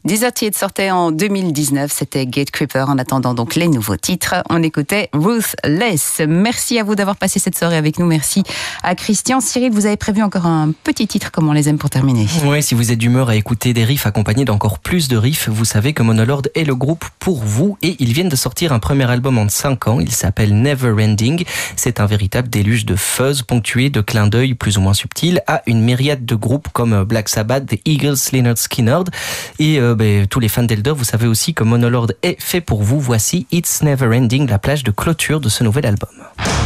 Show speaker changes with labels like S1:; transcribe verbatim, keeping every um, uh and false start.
S1: Deserted sortait en deux mille dix-neuf, c'était Gatecreeper. En attendant donc les nouveaux titres, on écoutait Ruthless. Merci à vous d'avoir passé cette soirée avec nous. Merci à Christian. Cyril, vous avez prévu encore un petit titre comme on les aime pour terminer.
S2: Oui, si vous êtes d'humeur à écouter des riffs accompagnés d'encore plus de riffs, vous savez que Monolord est le groupe pour vous et ils viennent de sortir un premier album en cinq ans. Il s'appelle Never Ending. C'est un véritable déluge de fuzz ponctué de clins d'œil plus ou moins subtils à une myriade de groupes comme Black Sabbath, The Eagles, Lynyrd Skynyrd et euh, ben, tous les fans d'Elder. Vous savez aussi que Monolord est fait pour vous. Voici It's Never Ending, la plage de clôture de ce nouvel album.